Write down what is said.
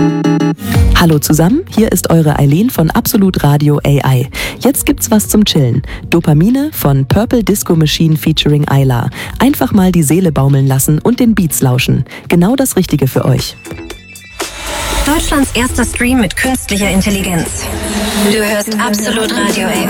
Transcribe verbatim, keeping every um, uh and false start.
Hallo zusammen, hier ist eure Eileen von Absolut Radio A I. Jetzt gibt's was zum Chillen. Dopamine von Purple Disco Machine featuring Ayla. Einfach mal die Seele baumeln lassen und den Beats lauschen. Genau das Richtige für euch. Deutschlands erster Stream mit künstlicher Intelligenz. Du hörst Absolut Radio A I.